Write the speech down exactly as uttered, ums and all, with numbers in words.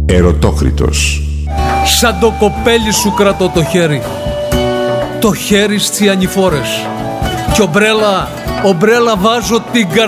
Ερωτόκριτος. Σαν το κοπέλι σου κρατώ το χέρι, το χέρι στις ανηφόρες, κι ομπρέλα, ομπρέλα βάζω την καρδιά